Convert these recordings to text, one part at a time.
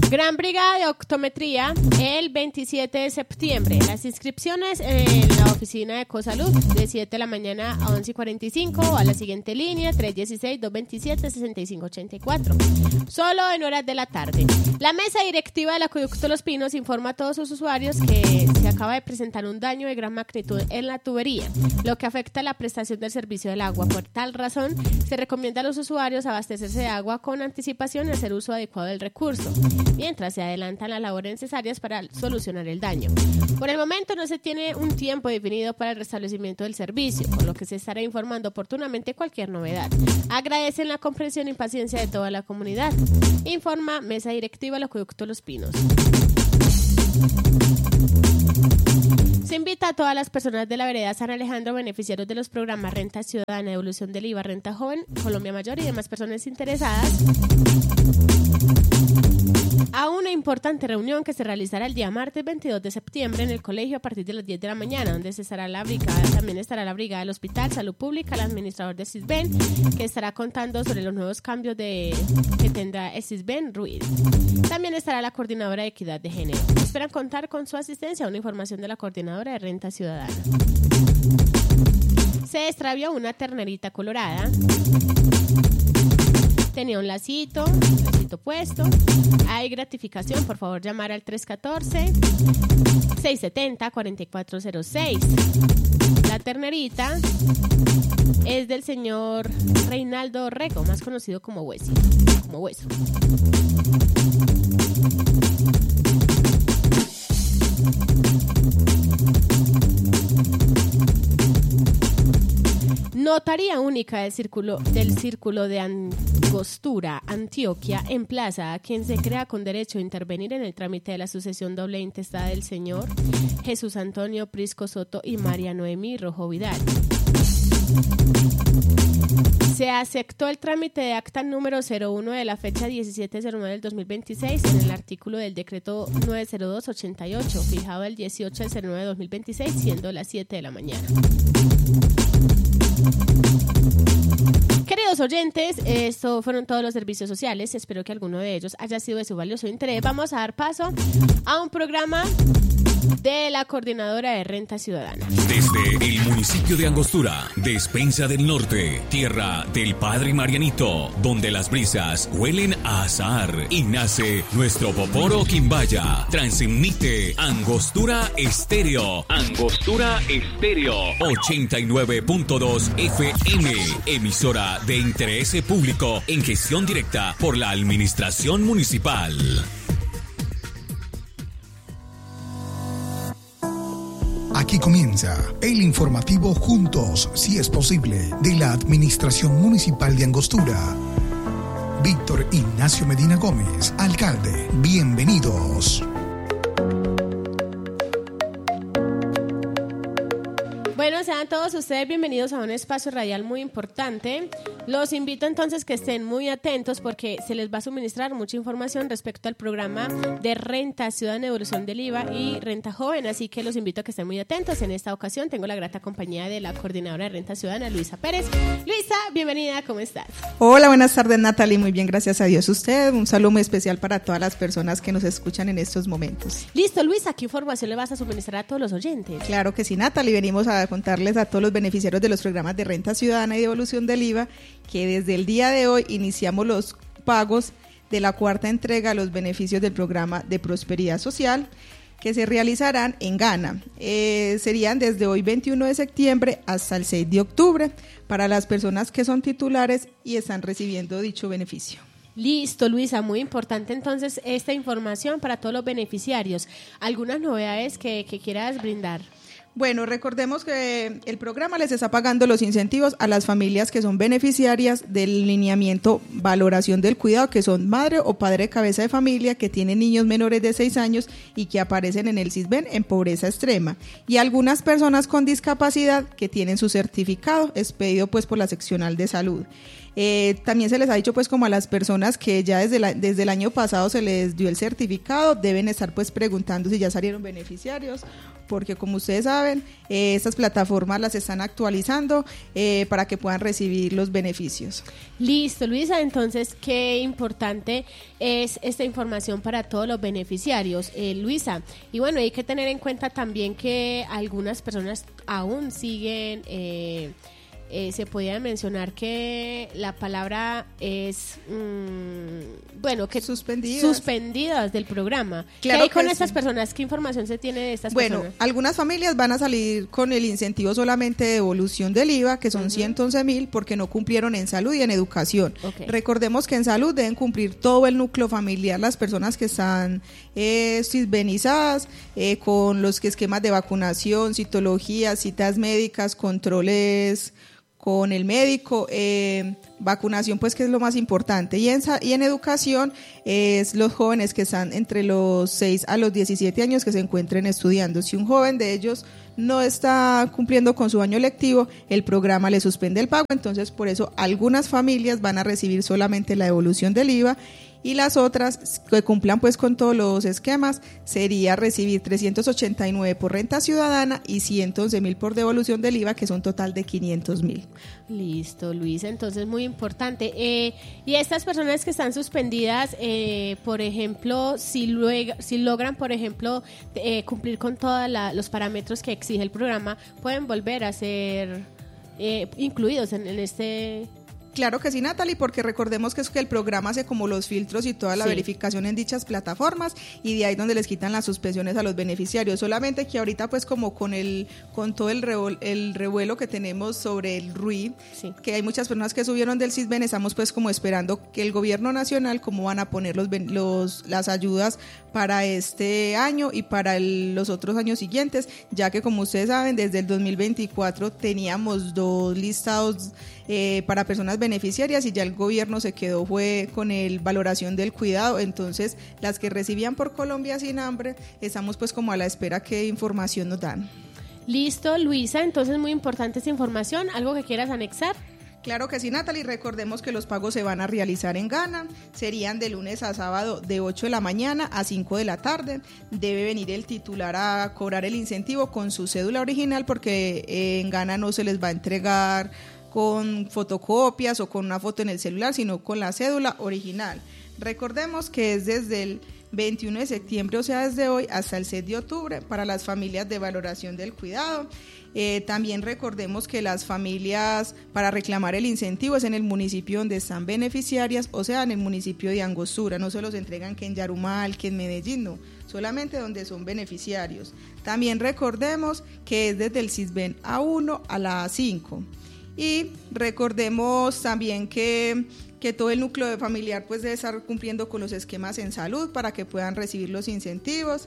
Gran Brigada de Optometría el 27 de septiembre. Las inscripciones en la oficina de Ecosalud de 7 de la mañana a 11:45 o a la siguiente línea 316-227-6584. Solo en horas de la tarde. La mesa directiva del Acueducto Los Pinos informa a todos sus usuarios que se acaba de presentar un daño de gran magnitud en la tubería, lo que afecta la prestación del servicio del agua. Por tal razón, se recomienda a los usuarios abastecerse de agua con anticipación y hacer uso adecuado del recurso, mientras se adelantan las labores necesarias para solucionar el daño. Por el momento no se tiene un tiempo definido para el restablecimiento del servicio, por lo que se estará informando oportunamente cualquier novedad. Agradecen la comprensión y paciencia de toda la comunidad. Informa Mesa Directiva del Acueducto Los Pinos. Se invita a todas las personas de la vereda San Alejandro, beneficiarios de los programas Renta Ciudadana, Devolución del IVA, Renta Joven, Colombia Mayor y demás personas interesadas, a una importante reunión que se realizará el día martes 22 de septiembre en el colegio a partir de las 10 de la mañana, donde también estará la brigada del Hospital, Salud Pública, el administrador de SISBEN, que estará contando sobre los nuevos cambios que tendrá el SISBEN RUID. También estará la coordinadora de Equidad de Género. Esperan contar con su asistencia. Una información de la coordinadora de Renta Ciudadana. Se extravió una ternerita colorada. Tenía un lacito puesto. Hay gratificación, por favor llamar al 314-670-4406. La ternerita es del señor Reinaldo Rego, más conocido como Hueso. Notaría única del Círculo de Angostura, Antioquia, emplaza a quien se crea con derecho a intervenir en el trámite de la sucesión doble intestada del señor Jesús Antonio Prisco Soto y María Noemí Rojo Vidal. Se aceptó el trámite de acta número 01 de la fecha 17/09 del 2026 en el artículo del decreto 902-88, fijado el 18/09 de 2026, siendo las 7 de la mañana. Queridos oyentes, estos fueron todos los servicios sociales. Espero que alguno de ellos haya sido de su valioso interés. Vamos a dar paso a un programa de la Coordinadora de Renta Ciudadana. Desde el municipio de Angostura, Despensa del Norte, tierra del Padre Marianito, donde las brisas huelen a azahar y nace nuestro Poporo Quimbaya. Transmite Angostura Estéreo. Angostura Estéreo 89.2 FM, emisora de interés público en gestión directa por la Administración Municipal. Aquí comienza el informativo Juntos, si es posible, de la Administración Municipal de Angostura. Víctor Ignacio Medina Gómez, alcalde. Bienvenidos. Bueno, sean todos ustedes bienvenidos a un espacio radial muy importante. Los invito entonces que estén muy atentos porque se les va a suministrar mucha información respecto al programa de Renta Ciudadana, Devolución del IVA y Renta Joven, así que los invito a que estén muy atentos. En esta ocasión tengo la grata compañía de la coordinadora de Renta Ciudadana, Luisa Pérez. Luisa, bienvenida, ¿cómo estás? Hola, buenas tardes, Natalie, muy bien, gracias a Dios. Usted, un saludo muy especial para todas las personas que nos escuchan en estos momentos. Listo, Luisa, ¿qué información le vas a suministrar a todos los oyentes? Claro que sí, Natalie, venimos a contarles a todos los beneficiarios de los programas de Renta Ciudadana y Devolución del IVA que desde el día de hoy iniciamos los pagos de la cuarta entrega a los beneficios del programa de Prosperidad Social que se realizarán en Ghana. Serían desde hoy 21 de septiembre hasta el 6 de octubre para las personas que son titulares y están recibiendo dicho beneficio. Listo, Luisa, muy importante entonces esta información para todos los beneficiarios. ¿Algunas novedades que quieras brindar? Bueno, recordemos que el programa les está pagando los incentivos a las familias que son beneficiarias del lineamiento valoración del cuidado, que son madre o padre cabeza de familia, que tienen niños menores de 6 años y que aparecen en el SISBEN en pobreza extrema. Y algunas personas con discapacidad que tienen su certificado expedido pues por la seccional de salud. También se les ha dicho pues como a las personas que ya desde el año pasado se les dio el certificado, deben estar pues preguntando si ya salieron beneficiarios porque como ustedes saben, estas plataformas las están actualizando para que puedan recibir los beneficios. Listo, Luisa, entonces qué importante es esta información para todos los beneficiarios, Luisa. Y bueno, hay que tener en cuenta también que algunas personas aún siguen, se podía mencionar que la palabra es, que suspendidas del programa. Claro. ¿Qué hay con estas personas? ¿Qué información se tiene de estas personas? Bueno, algunas familias van a salir con el incentivo solamente de devolución del IVA, que son 111,000, porque no cumplieron en salud y en educación. Okay. Recordemos que en salud deben cumplir todo el núcleo familiar, las personas que están cisbenizadas, con los esquemas de vacunación, citología, citas médicas, controles con el médico, vacunación pues que es lo más importante, y en educación es los jóvenes que están entre los 6 a los 17 años que se encuentren estudiando. Si un joven de ellos no está cumpliendo con su año lectivo, el programa le suspende el pago, entonces por eso algunas familias van a recibir solamente la devolución del IVA, y las otras que cumplan pues con todos los esquemas sería recibir 389 por renta ciudadana y 111,000 por devolución del IVA, que es un total de 500,000. Listo, Luisa, entonces muy importante. Y estas personas que están suspendidas, por ejemplo, si logran, por ejemplo, cumplir con todos los parámetros que exige el programa, pueden volver a ser incluidos en este... Claro que sí, Natalie, porque recordemos que es que el programa hace como los filtros y toda la verificación en dichas plataformas, y de ahí donde les quitan las suspensiones a los beneficiarios. Solamente que ahorita pues como con todo el revuelo que tenemos sobre el RUI, que hay muchas personas que subieron del Sisbén, estamos pues como esperando que el gobierno nacional cómo van a poner las ayudas para este año y para los otros años siguientes, ya que como ustedes saben, desde el 2024 teníamos 2 listados para personas beneficiarias, y ya el gobierno se quedó con el valoración del cuidado. Entonces las que recibían por Colombia sin hambre, estamos pues como a la espera qué información nos dan. Listo, Luisa, entonces muy importante esta información. ¿Algo que quieras anexar? Claro que sí, Natalie, recordemos que los pagos se van a realizar en Gana, serían de lunes a sábado de 8 de la mañana a 5 de la tarde, debe venir el titular a cobrar el incentivo con su cédula original, porque en Gana no se les va a entregar con fotocopias o con una foto en el celular, sino con la cédula original. Recordemos que es desde el 21 de septiembre, o sea desde hoy, hasta el 6 de octubre para las familias de valoración del cuidado. También recordemos que las familias para reclamar el incentivo es en el municipio donde están beneficiarias, o sea en el municipio de Angostura, no se los entregan que en Yarumal, que en Medellín, no, solamente donde son beneficiarios. También recordemos que es desde el Sisbén A1 a la A5. Y recordemos también que todo el núcleo familiar pues debe estar cumpliendo con los esquemas en salud para que puedan recibir los incentivos.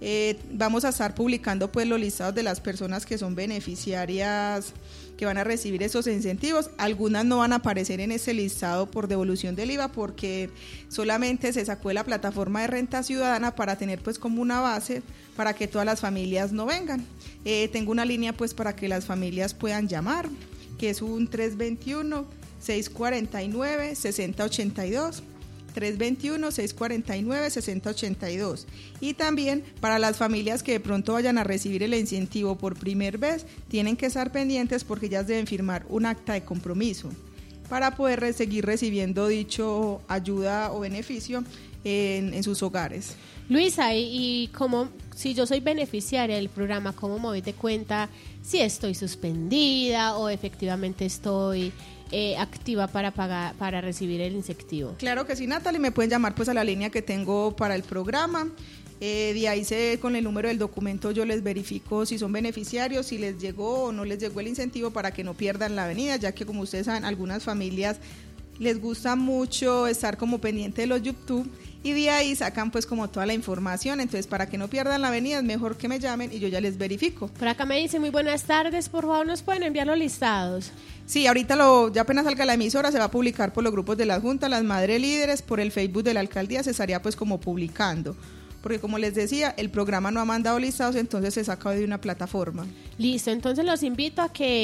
Vamos a estar publicando pues los listados de las personas que son beneficiarias que van a recibir esos incentivos. Algunas no van a aparecer en ese listado por devolución del IVA, porque solamente se sacó de la plataforma de renta ciudadana para tener pues como una base para que todas las familias no vengan. Tengo una línea pues para que las familias puedan llamar, que es un 321-649-6082, 321-649-6082. Y también para las familias que de pronto vayan a recibir el incentivo por primera vez, tienen que estar pendientes porque ellas deben firmar un acta de compromiso para poder seguir recibiendo dicho ayuda o beneficio en sus hogares. Luisa, y como si yo soy beneficiaria del programa, ¿cómo me doy de cuenta si estoy suspendida o efectivamente estoy activa para recibir el incentivo? Claro que sí, Natalie, me pueden llamar pues a la línea que tengo para el programa. De ahí con el número del documento yo les verifico si son beneficiarios, si les llegó o no les llegó el incentivo, para que no pierdan la avenida, ya que como ustedes saben, algunas familias les gusta mucho estar como pendiente de los YouTube, y de ahí sacan pues como toda la información. Entonces para que no pierdan la avenida es mejor que me llamen y yo ya les verifico. Por acá me dice: muy buenas tardes, por favor nos pueden enviar los listados. Sí, ahorita ya apenas salga la emisora se va a publicar por los grupos de la Junta, las Madres Líderes, por el Facebook de la Alcaldía se estaría pues como publicando, porque como les decía, el programa no ha mandado listados, entonces se saca de una plataforma. Listo, entonces los invito a que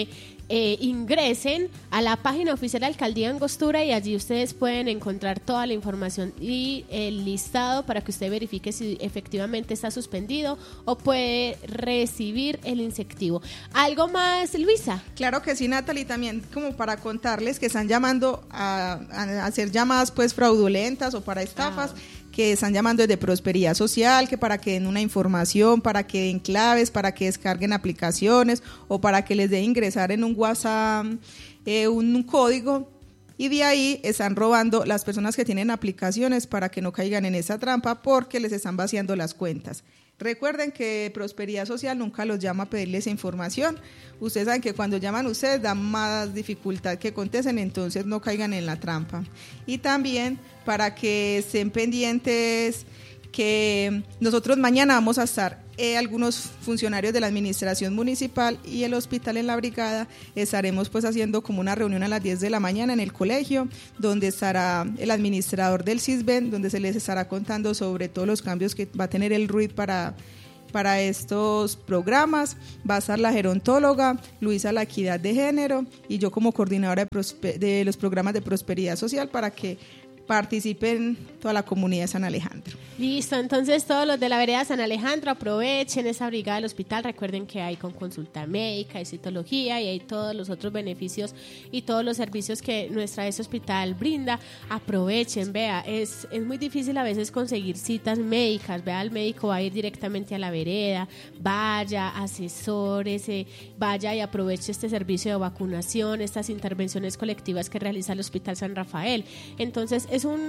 ingresen a la página oficial de Alcaldía Angostura y allí ustedes pueden encontrar toda la información y el listado para que usted verifique si efectivamente está suspendido o puede recibir el incentivo. ¿Algo más, Luisa? Claro que sí, Natalie, también como para contarles que están llamando a hacer llamadas pues fraudulentas o para estafas, que están llamando desde Prosperidad Social, que para que den una información, para que den claves, para que descarguen aplicaciones o para que les den ingresar en un WhatsApp un código, y de ahí están robando las personas que tienen aplicaciones para que no caigan en esa trampa porque les están vaciando las cuentas. Recuerden que Prosperidad Social nunca los llama a pedirles información. Ustedes saben que cuando llaman ustedes da más dificultad que contesten, entonces no caigan en la trampa. Y también para que estén pendientes que nosotros mañana vamos a estar algunos funcionarios de la administración municipal y el hospital en la brigada, estaremos pues haciendo como una reunión a las 10 de la mañana en el colegio, donde estará el administrador del CISBEN, donde se les estará contando sobre todos los cambios que va a tener el RUID para estos programas. Va a estar la gerontóloga Luisa, la equidad de género, y yo como coordinadora de los programas de prosperidad social para que participen toda la comunidad de San Alejandro. Listo, entonces todos los de la vereda San Alejandro aprovechen esa brigada del hospital. Recuerden que hay con consulta médica y citología y hay todos los otros beneficios y todos los servicios que ese hospital brinda. Aprovechen, vea, es muy difícil a veces conseguir citas médicas. Vea, el médico va a ir directamente a la vereda, vaya, asesórese, vaya y aproveche este servicio de vacunación, estas intervenciones colectivas que realiza el Hospital San Rafael. Entonces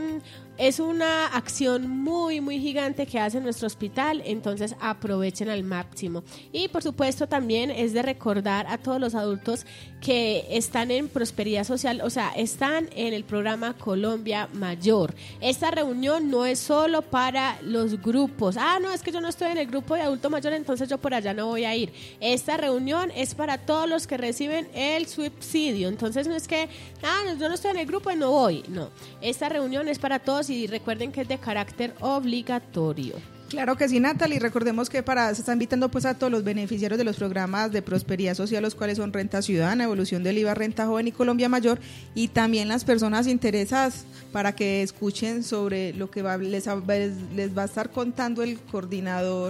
es una acción muy muy gigante que hace nuestro hospital, entonces aprovechen al máximo. Y por supuesto también es de recordar a todos los adultos que están en Prosperidad Social, o sea, están en el programa Colombia Mayor. Esta reunión no es solo para los grupos, no, es que yo no estoy en el grupo de adulto mayor, entonces yo por allá no voy a ir. Esta reunión es para todos los que reciben el subsidio, entonces no es que, yo no estoy en el grupo y no voy, no. Esta reunión es para todos y recuerden que es de carácter obligatorio. Claro que sí, Natalie, recordemos que se está invitando pues a todos los beneficiarios de los programas de prosperidad social, los cuales son Renta Ciudadana, Evolución del IVA, Renta Joven y Colombia Mayor, y también las personas interesadas para que escuchen sobre lo que les va a estar contando el coordinador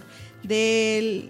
del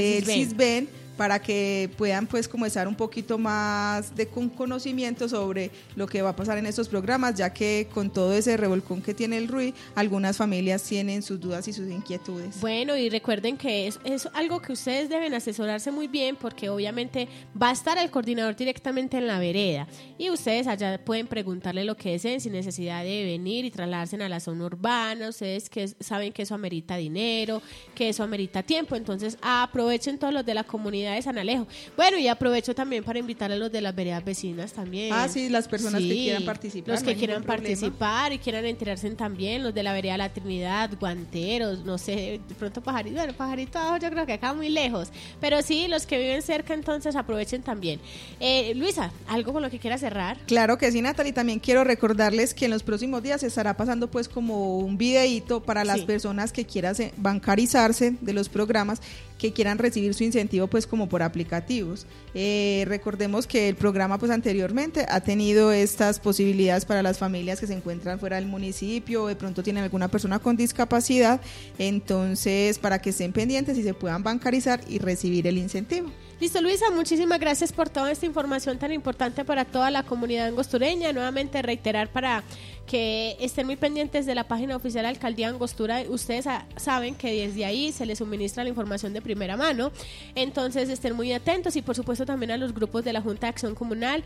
CISBEN, para que puedan pues como estar un poquito más con conocimiento sobre lo que va a pasar en estos programas, ya que con todo ese revolcón que tiene el RUI, algunas familias tienen sus dudas y sus inquietudes. Bueno, y recuerden que es algo que ustedes deben asesorarse muy bien, porque obviamente va a estar el coordinador directamente en la vereda y ustedes allá pueden preguntarle lo que deseen sin necesidad de venir y trasladarse a la zona urbana. Ustedes que saben que eso amerita dinero, que eso amerita tiempo, entonces aprovechen todos los de la comunidad de San Alejo. Bueno, y aprovecho también para invitar a los de las veredas vecinas también. Sí, las personas que quieran participar. Los que quieran participar y quieran enterarse también, los de la vereda La Trinidad, Guanteros, no sé, de pronto Pajarito. Bueno, Pajarito abajo yo creo que acá muy lejos, pero sí, los que viven cerca, entonces aprovechen también. Luisa, ¿algo con lo que quieras cerrar? Claro que sí, Natalie, también quiero recordarles que en los próximos días se estará pasando pues como un videíto para las personas que quieran bancarizarse de los programas, que quieran recibir su incentivo pues como por aplicativos. Recordemos que el programa pues anteriormente ha tenido estas posibilidades para las familias que se encuentran fuera del municipio o de pronto tienen alguna persona con discapacidad, entonces para que estén pendientes y se puedan bancarizar y recibir el incentivo. Listo, Luisa, muchísimas gracias por toda esta información tan importante para toda la comunidad angostureña. Nuevamente reiterar para que estén muy pendientes de la página oficial de la Alcaldía Angostura. Ustedes saben que desde ahí se les suministra la información de primera mano, entonces estén muy atentos y por supuesto también a los grupos de la Junta de Acción Comunal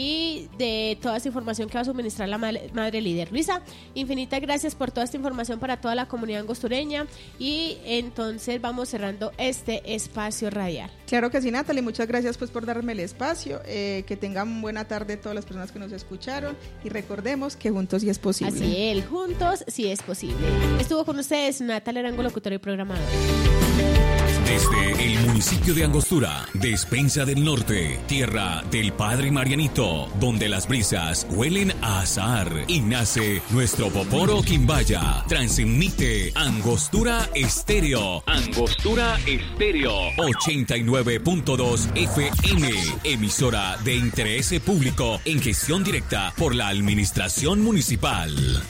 y de toda esta información que va a suministrar la Madre Líder. Luisa, infinitas gracias por toda esta información para toda la comunidad angostureña y entonces vamos cerrando este espacio radial. Claro que sí, Natalie, muchas gracias pues por darme el espacio, que tengan buena tarde todas las personas que nos escucharon y recordemos que juntos sí es posible. Así es, juntos sí es posible. Estuvo con ustedes Natalia Arango, locutora y programadora. Desde el municipio de Angostura, Despensa del Norte, tierra del Padre Marianito, donde las brisas huelen a azahar y nace nuestro Poporo Quimbaya. Transmite Angostura Estéreo. Angostura Estéreo. 89.2 FM. Emisora de interés público en gestión directa por la Administración Municipal.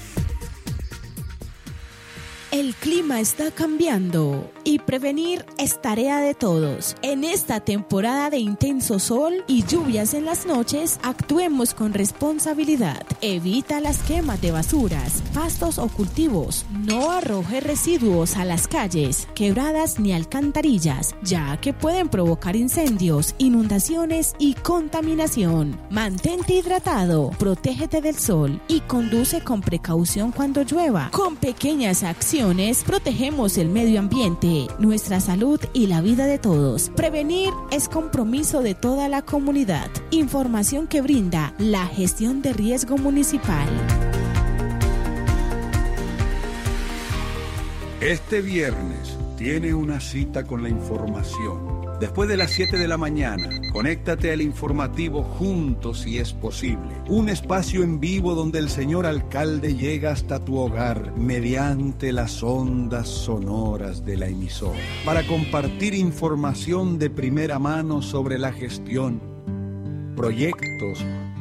El clima está cambiando y prevenir es tarea de todos. En esta temporada de intenso sol y lluvias en las noches, actuemos con responsabilidad. Evita las quemas de basuras, pastos o cultivos. No arroje residuos a las calles, quebradas ni alcantarillas, ya que pueden provocar incendios, inundaciones y contaminación. Mantente hidratado, protégete del sol y conduce con precaución cuando llueva. Con pequeñas acciones protegemos el medio ambiente, nuestra salud y la vida de todos. Prevenir es compromiso de toda la comunidad. Información que brinda la Gestión de Riesgo Municipal. Este viernes tiene una cita con la información. Después de las 7 de la mañana, conéctate al informativo Juntos si es posible. Un espacio en vivo donde el señor alcalde llega hasta tu hogar mediante las ondas sonoras de la emisora para compartir información de primera mano sobre la gestión, proyectos,